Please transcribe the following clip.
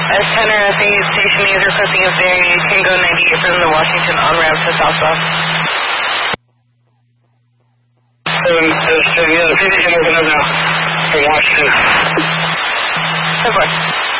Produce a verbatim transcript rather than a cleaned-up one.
Uh, Center, I think station is requesting if they can go ninety-eight from the Washington on-ramp to Southwest. Um, yeah, the P D can open up now from Washington. So far.